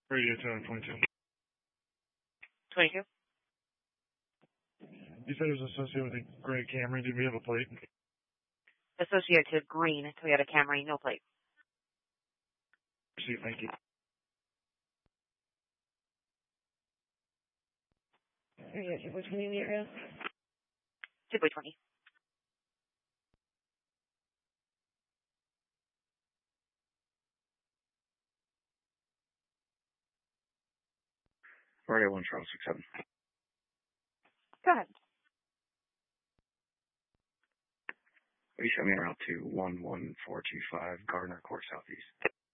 Radio 222. 22. You said it was associated with a gray Camry. Did we have a plate? Associated to green Toyota Camry, no plate. See, thank you. Radio 220 in the area. 220. Radio 1 Charles 67. Go ahead. Will you show me around to 11425 Gardner Court Southeast?